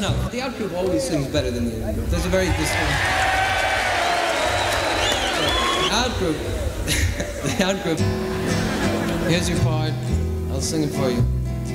no. The out group always sings better than the in group. There's a very distinct... The out group... The out group... Here's your part. I'll sing it for you.